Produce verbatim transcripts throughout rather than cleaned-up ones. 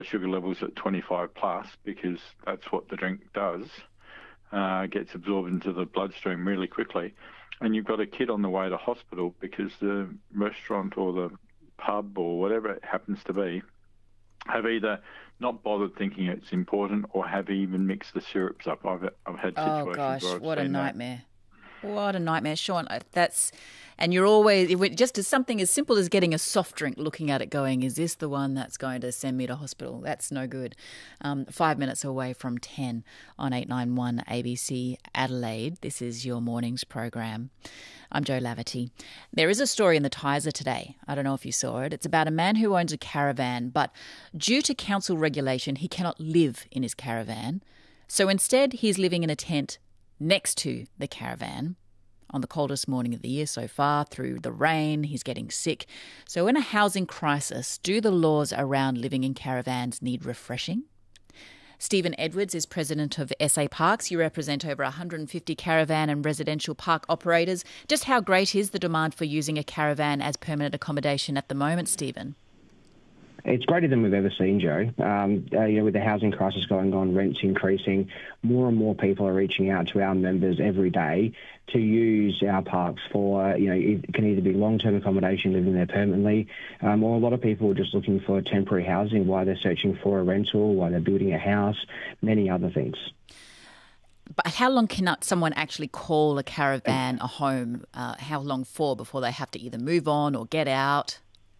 sugar levels at twenty-five plus, because that's what the drink does, uh, gets absorbed into the bloodstream really quickly. And you've got a kid on the way to hospital because the restaurant or the pub or whatever it happens to be have either not bothered thinking it's important or have even mixed the syrups up. I've I've had situations Oh gosh, where I've what a seen that. nightmare. What a nightmare, Sean. That's, and you're always, just as something as simple as getting a soft drink, looking at it going, is this the one that's going to send me to hospital? That's no good. Um, five minutes away from ten on eight nine one A B C Adelaide. This is your morning's program. I'm Jo Laverty. There is a story in the Tiser today. I don't know if you saw it. It's about a man who owns a caravan, but due to council regulation, he cannot live in his caravan. So instead, he's living in a tent next to the caravan. On the coldest morning of the year so far, through the rain, he's getting sick. So in a housing crisis, do the laws around living in caravans need refreshing? Stephen Edwards is president of S A Parks. You represent over one hundred fifty caravan and residential park operators. Just how great is the demand for using a caravan as permanent accommodation at the moment, Stephen? It's greater than we've ever seen, Jo. Um, uh, you know, with the housing crisis going on, rents increasing, more and more people are reaching out to our members every day to use our parks for, you know, it can either be long-term accommodation, living there permanently, um, or a lot of people are just looking for temporary housing while they're searching for a rental, while they're building a house, many other things. But how long can someone actually call a caravan a home? Uh, how long for before they have to either move on or get out?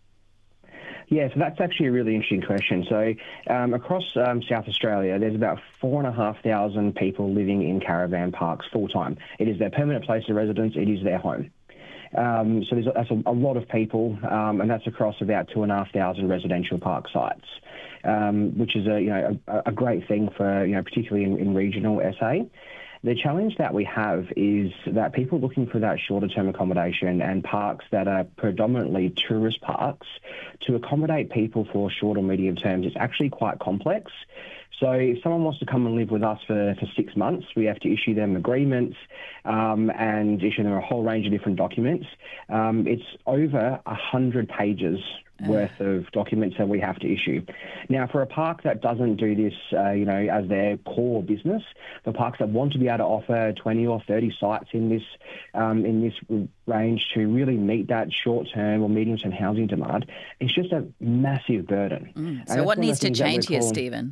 Yeah, so that's actually a really interesting question. So um, across um, South Australia, there's about four and a half thousand people living in caravan parks full time. It is their permanent place of residence. It is their home. Um, so there's, that's a, a lot of people, um, and that's across about two and a half thousand residential park sites, um, which is a you know a, a great thing for you know particularly in, in regional S A. The challenge that we have is that people looking for that shorter-term accommodation and parks that are predominantly tourist parks, to accommodate people for short or medium terms, it's actually quite complex. So if someone wants to come and live with us for, for six months, we have to issue them agreements um, and issue them a whole range of different documents. Um, it's over one hundred pages worth of documents that we have to issue. Now, for a park that doesn't do this, uh, you know, as their core business, for parks that want to be able to offer twenty or thirty sites in this um, in this range to really meet that short-term or medium-term housing demand, it's just a massive burden. Mm. So what needs to change here, Stephen?